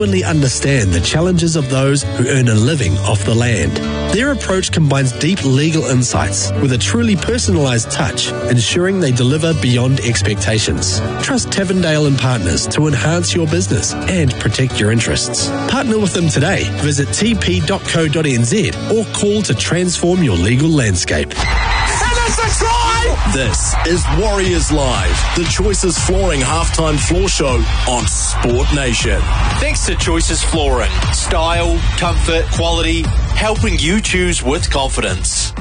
genuinely understand the challenges of those who earn a living off the land. Their approach combines deep legal insights with a truly personalised touch, ensuring they deliver beyond expectations. Trust Tavendale and Partners to enhance your business and protect your interests. Partner with them today. Visit tp.co.nz or call to transform your legal landscape. And it's a try! This is Warriors Live, the Choices Flooring halftime floor show on Sport Nation. Thanks to Choices Flooring. Style, comfort, quality, helping you choose with confidence.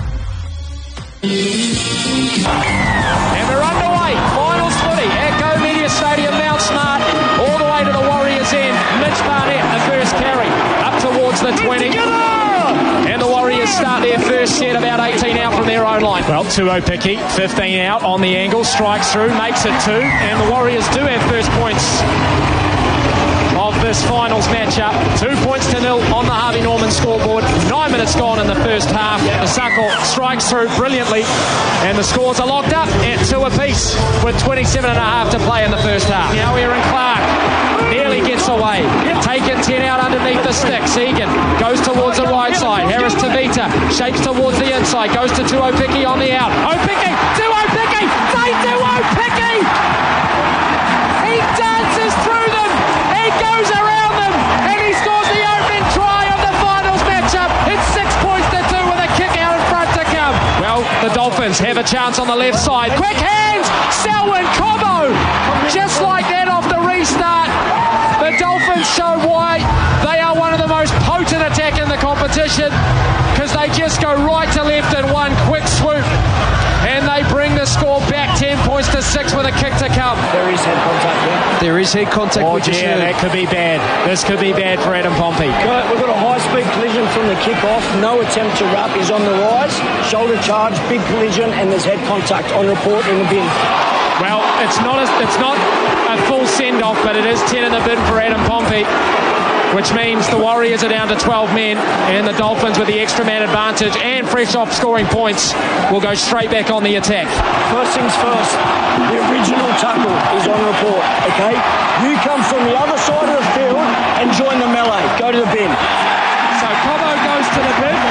And we're underway. Finals footy at Go Media Stadium, Mount Smart, all the way to the Warriors' end. Mitch Barnett, the first carry, up towards the 20. And the Warriors start their first set about 18 out from their own line. Well, Tuopiki, 15 out on the angle, strikes through, makes it 2, and the Warriors do have first points of this finals matchup. 2 points to 0 on the Harvey Norman scoreboard. 9 minutes gone in the first half. The Suckle strikes through brilliantly, and the scores are locked up at 2 apiece with 27.5 to play in the first half. Now Aaron Clark nearly gets away. Taken 10 out underneath the sticks. Egan goes towards the right side. Harris Tavita shapes towards the inside. Goes to Tuopiki on the out. Opiki! Tuopiki! Say Tuopiki! He dances through them. He goes around them. And he scores the opening try of the finals matchup. It's 6 points to 2 with a kick out in front to come. Well, the Dolphins have a chance on the left side. Quick hands! Selwyn Cobbo! Just like that off the restart. The Dolphins show why they are one of the most potent attack in the competition, because they just go right to left in one quick swoop, and they bring the score back 10 points to 6 with a kick to come. There is head contact there. There is head contact. Oh yeah, that could be bad. This could be bad for Adam Pompey. We've got a high-speed collision from the kick-off. No attempt to wrap. Is on the rise. Shoulder charge, big collision, and there's head contact on report in the bin. Well, it's not a full send-off, but it is 10 in the bin for Adam Pompey, which means the Warriors are down to 12 men, and the Dolphins, with the extra man advantage and fresh off scoring points, will go straight back on the attack. First things first, the original tackle is on report, okay? You come from the other side of the field and join the melee. Go to the bin. So Cobbo goes to the bin.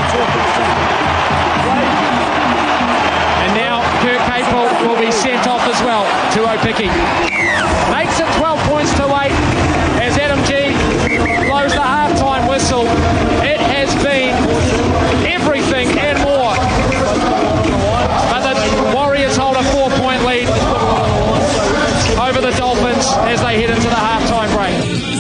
And now Kirk Capel will be sent off as well. Tuopiki makes it 12 points to 8 as Adam G blows the halftime whistle. It has been everything and more. But the Warriors hold a 4-point lead over the Dolphins as they head into the halftime break.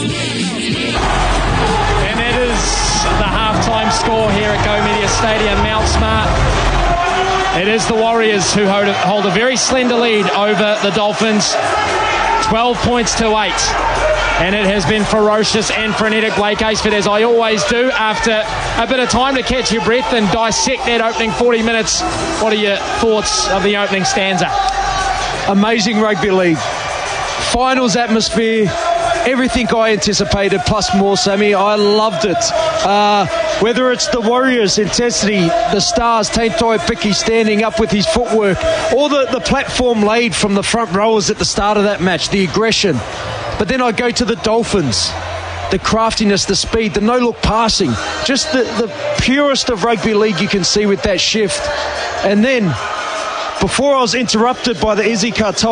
And that is the halftime score here at Go Media Stadium, Mount Smart. It is the Warriors who hold a very slender lead over the Dolphins, 12 points to 8. And it has been ferocious and frenetic. Blake Aceford, as I always do, after a bit of time to catch your breath and dissect that opening 40 minutes. What are your thoughts of the opening stanza? Amazing rugby league. Finals atmosphere. Everything I anticipated, plus more, Sammy. I loved it. Whether it's the Warriors' intensity, the Stars, Tate Tuopiki standing up with his footwork, or the platform laid from the front rowers at the start of that match, the aggression. But then I go to the Dolphins, the craftiness, the speed, the no-look passing, just the purest of rugby league you can see with that shift. And then, before I was interrupted by the Izzy Cartel